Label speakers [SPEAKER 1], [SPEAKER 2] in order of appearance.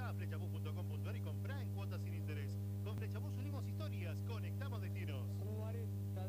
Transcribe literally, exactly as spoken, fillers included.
[SPEAKER 1] Entrá a flechabús punto com punto ar y comprá en cuotas sin interés. Con Flechabús unimos historias, conectamos